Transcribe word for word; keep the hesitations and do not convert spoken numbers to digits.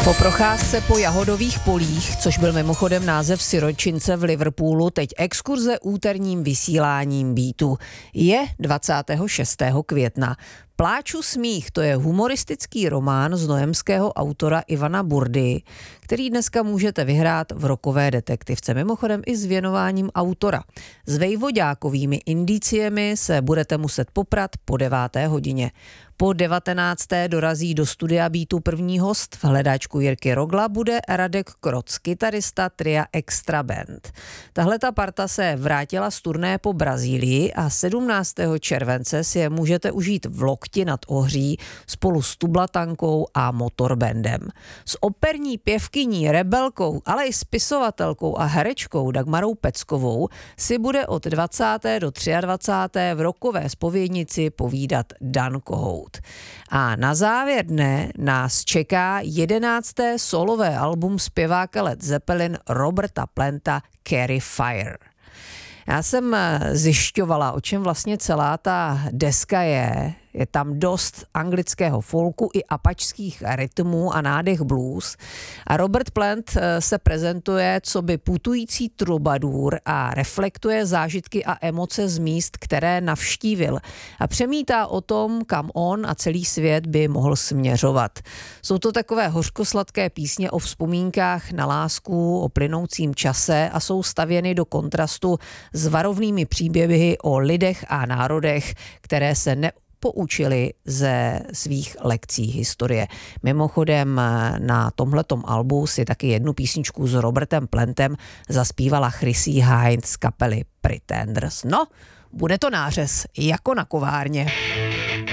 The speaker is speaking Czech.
Po procházce po jahodových polích, což byl mimochodem název siročince v Liverpoolu, teď exkurze úterním vysíláním Beatu. Je dvacátého šestého května. Pláču smích, to je humoristický román znojemského autora Ivana Burdy, který dneska můžete vyhrát v Rokové detektivce, mimochodem i s věnováním autora. S vejvoďákovými indiciemi se budete muset poprat po deváté hodině. Po devatenácté dorazí do studia Beatu první host. V hledáčku Jirky Rogla bude Radek Kroc, kytarista tria Extra Band. Tahle ta parta se vrátila z turné po Brazílii a sedmnáctého července si je můžete užít v Lokti nad Ohří spolu s tublatankou a motorbandem. S operní pěvkyní, rebelkou, ale i spisovatelkou a herečkou Dagmarou Peckovou si bude od dvacáté do dvacáté třetí v Rokové zpovědnici povídat Dan Kohout. A na závěr dne nás čeká jedenácté solové album zpěváka Led Zeppelin Roberta Planta Carry Fire. Já jsem zjišťovala, o čem vlastně celá ta deska je. Je tam dost anglického folku i apačských rytmů a nádech blues. A Robert Plant se prezentuje coby putující trubadur a reflektuje zážitky a emoce z míst, které navštívil. A přemítá o tom, kam on a celý svět by mohl směřovat. Jsou to takové hořkosladké písně o vzpomínkách na lásku, o plynoucím čase a jsou stavěny do kontrastu s varovnými příběhy o lidech a národech, které se ne poučili ze svých lekcí historie. Mimochodem na tomhletom albu si taky jednu písničku s Robertem Plantem zaspívala Chrissy Hynde z kapely Pretenders. No, bude to nářez, jako na kovárně.